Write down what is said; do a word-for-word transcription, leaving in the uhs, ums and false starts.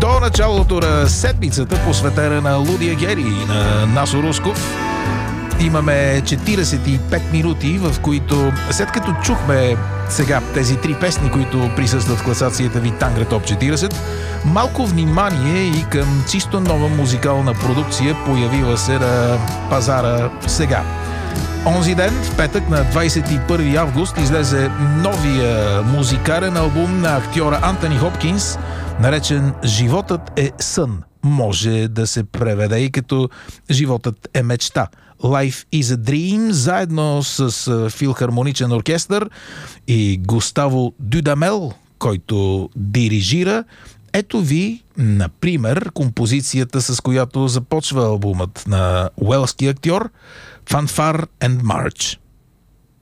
До началото на седмицата, посветена на Лудия Гери и на Насо Русков, имаме четиридесет и пет минути, в които, след като чухме сега тези три песни, които присъстват в класацията ви Тангра Топ четиридесет, малко внимание и към чисто нова музикална продукция, появила се на пазара сега. Онзи ден, в петък на двадесет и първи август, излезе новия музикален албум на актьора Антони Хопкинс, наречен "Животът е сън". Може да се преведе и като "Животът е мечта". Life is a Dream, заедно с филхармоничен оркестър и Густаво Дюдамел, който дирижира. Ето ви, например, композицията, с която започва албумът на уелски актьор "Fanfare and March".